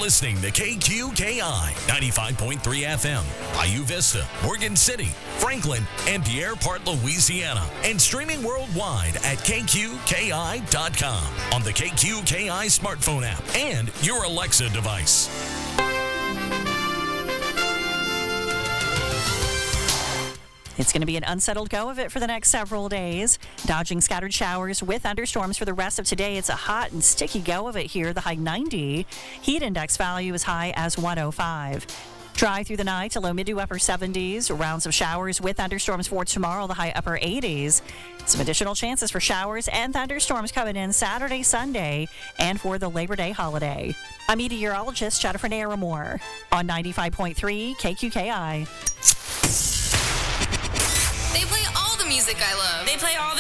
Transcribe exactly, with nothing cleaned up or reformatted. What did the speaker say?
listening to K Q K I ninety-five point three F M, Bayou Vista, Morgan City, Franklin, and Pierre Part, Louisiana, and streaming worldwide at K Q K I dot com on the K Q K I smartphone app and your Alexa device. It's going to be an unsettled go of it for the next several days. Dodging scattered showers with thunderstorms for the rest of today. It's a hot and sticky go of it here. The high ninety. Heat index value as high as one oh five. Dry through the night to low mid to upper seventies. Rounds of showers with thunderstorms for tomorrow. The high upper eighties. Some additional chances for showers and thunderstorms coming in Saturday, Sunday, and for the Labor Day holiday. I'm meteorologist Jennifer Naramore on ninety-five point three K Q K I. They play all the music I love. They play all the